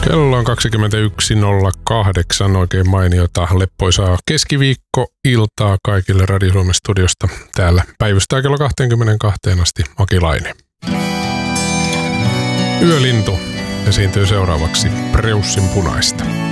Kello on 21.08. Oikein mainiota leppoisaa keskiviikkoiltaa kaikille Radio Suomen studiosta. Täällä päivystää kello 22 asti Aki Laine. Yölintu esiintyy seuraavaksi Preussin Punaista.